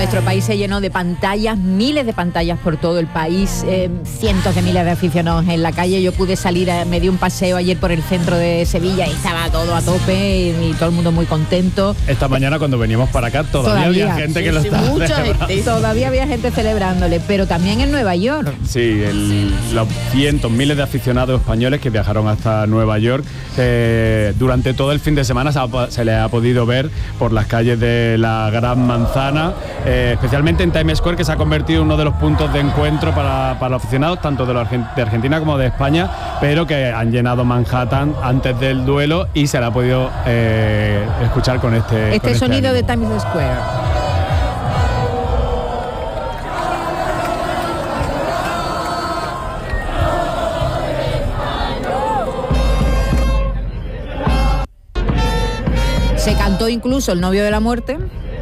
Nuestro país se llenó de pantallas, miles de pantallas por todo el país, cientos de miles de aficionados en la calle. Yo pude salir, me di un paseo ayer por el centro de Sevilla y estaba todo a tope y todo el mundo muy contento. Esta mañana cuando veníamos para acá todavía había gente que lo estaba celebrando. Todavía había gente celebrándole, pero también en Nueva York. Sí, los cientos, miles de aficionados españoles que viajaron hasta Nueva York. Durante todo el fin de semana se les ha podido ver por las calles de la Gran Manzana, especialmente en Times Square, que se ha convertido en uno de los puntos de encuentro para los aficionados, tanto de Argentina como de España, pero que han llenado Manhattan antes del duelo y se le ha podido escuchar con este sonido ánimo de Times Square. Se cantó incluso El novio de la muerte.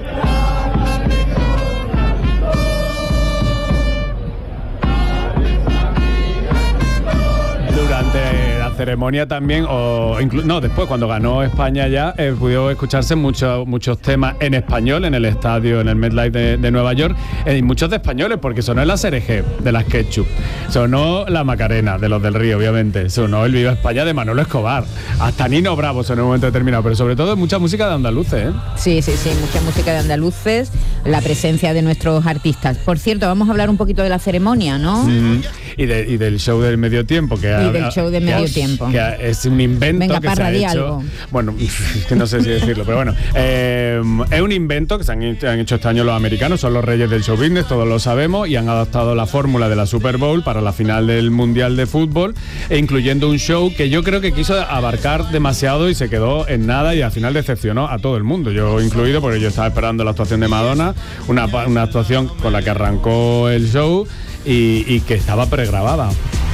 Durante la ceremonia también, después cuando ganó España ya, pudo escucharse muchos temas en español en el estadio, en el MetLife de Nueva York, y muchos de españoles, porque sonó la Cereje de las Ketchup, sonó la Macarena de los del Río, obviamente, sonó el Viva España de Manolo Escobar, hasta Nino Bravo sonó en un momento determinado, pero sobre todo mucha música de andaluces, ¿eh? Sí, mucha música de andaluces, la presencia de nuestros artistas. Por cierto, vamos a hablar un poquito de la ceremonia, ¿no? Y del show del medio tiempo, que es un invento. Venga, que Parra, se ha di hecho. algo. Bueno, que no sé si decirlo, pero bueno, es un invento que se han hecho este año los americanos, son los reyes del show business, todos lo sabemos, y han adaptado la fórmula de la Super Bowl para la final del Mundial de Fútbol, incluyendo un show que yo creo que quiso abarcar demasiado y se quedó en nada, y al final decepcionó a todo el mundo, yo incluido, porque yo estaba esperando la actuación de Madonna, una actuación con la que arrancó el show y que estaba pregrabada.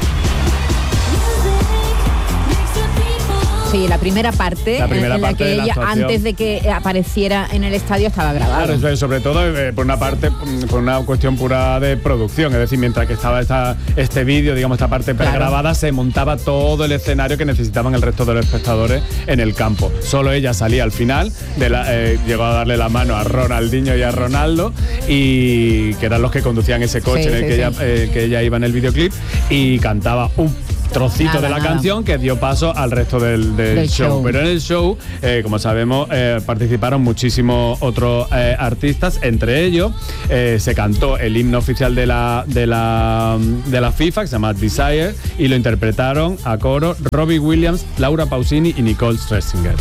Sí, la primera parte en la que ella, antes de que apareciera en el estadio, estaba grabada. Claro, sobre todo por una parte, por una cuestión pura de producción, es decir, mientras que estaba este vídeo, digamos, esta parte pregrabada, se montaba todo el escenario que necesitaban el resto de los espectadores en el campo. Solo ella salía al final, llegó a darle la mano a Ronaldinho y a Ronaldo, y que eran los que conducían ese coche en el que ella iba en el videoclip, y cantaba un trocito de la canción que dio paso al resto del show. Pero en el show, como sabemos, participaron muchísimos otros artistas, entre ellos se cantó el himno oficial de la FIFA, que se llama Desire, y lo interpretaron a coro Robbie Williams, Laura Pausini y Nicole Scherzinger.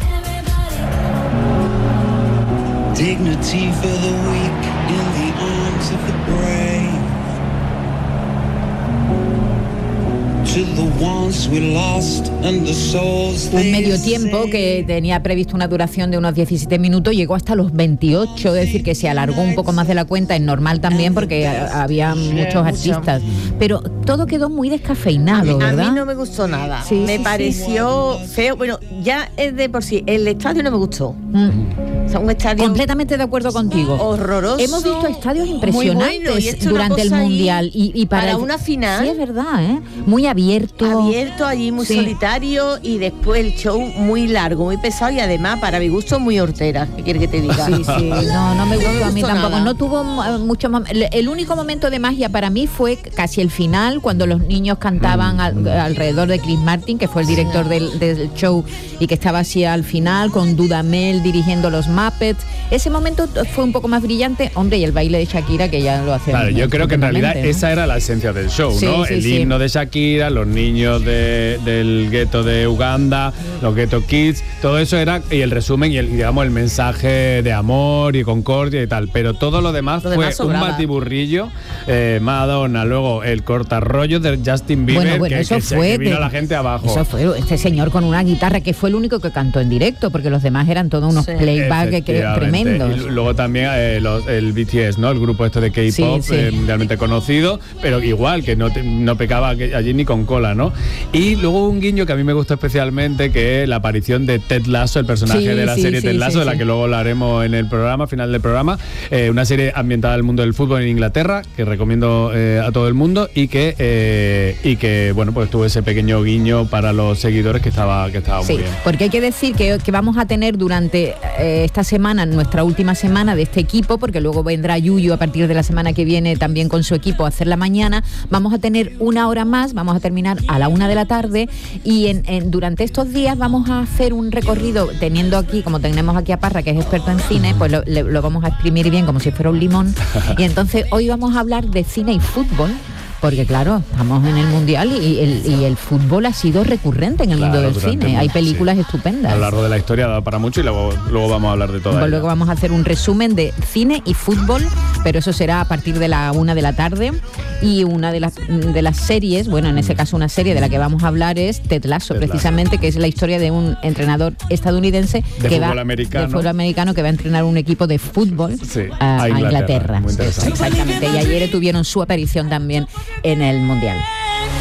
Dignity for the weak in the arms of the brave. Un medio tiempo que tenía previsto una duración de unos 17 minutos llegó hasta los 28, es decir, que se alargó un poco más de la cuenta, es normal también porque había muchos artistas, pero todo quedó muy descafeinado, ¿verdad? A mí no me gustó nada, me pareció feo, bueno, ya es de por sí, el estadio no me gustó. O sea, un estadio completamente de acuerdo contigo. Horroroso. Hemos visto estadios impresionantes durante el Mundial y para una final. Sí, es verdad, ¿eh? Muy abierto allí, muy solitario, y después el show muy largo, muy pesado, y además para mi gusto muy hortera. ¿Qué quieres que te diga? Sí, no me gustó, a mí tampoco. Nada. No tuvo mucho. El único momento de magia para mí fue casi el final, cuando los niños cantaban alrededor de Chris Martin, que fue el director del show, y que estaba así al final con Dudamel dirigiendo los Muppets. Ese momento fue un poco más brillante, hombre, y el baile de Shakira, que ya lo hace. Claro, yo creo que en realidad esa era la esencia del show, ¿no? El himno de Shakira, los niños del gueto de Uganda, los Ghetto Kids, todo eso era, y el resumen y el mensaje de amor y concordia y tal, pero todo lo demás fue un batiburrillo. Madonna, luego el cortarrollo de Justin Bieber, que vino la gente abajo. Eso fue este señor con una guitarra, que fue el único que cantó en directo, porque los demás eran todos unos playback tremendos. Y luego también el BTS, ¿no? El grupo este de K-pop, mundialmente conocido, pero igual, que no pecaba allí ni con cola, ¿no? Y luego un guiño que a mí me gustó especialmente, que es la aparición de Ted Lasso, el personaje de la serie Ted Lasso, de la que luego hablaremos en el programa, final del programa, una serie ambientada al mundo del fútbol en Inglaterra, que recomiendo a todo el mundo, y que bueno, pues tuvo ese pequeño guiño para los seguidores que estaba muy bien. Porque hay que decir que vamos a tener durante esta esta semana, nuestra última semana de este equipo, porque luego vendrá Yuyu a partir de la semana que viene también con su equipo a hacer la mañana, vamos a tener una hora más, vamos a terminar a la 1 de la tarde y durante estos días vamos a hacer un recorrido, teniendo aquí, como tenemos aquí a Parra, que es experto en cine, pues lo vamos a exprimir bien como si fuera un limón. Y entonces hoy vamos a hablar de cine y fútbol. Porque claro, estamos en el Mundial y el fútbol ha sido recurrente en el mundo del cine. Hay películas estupendas. A lo largo de la historia ha dado para mucho y luego vamos a hablar de todo. Luego vamos a hacer un resumen de cine y fútbol, pero eso será a partir de la 1 de la tarde. Y una de las series, bueno, en ese caso una serie de la que vamos a hablar es Ted Lasso, precisamente, que es la historia de un entrenador estadounidense de fútbol americano que va a entrenar un equipo de fútbol a Inglaterra. Muy interesante. Exactamente. Y ayer tuvieron su aparición también en el Mundial.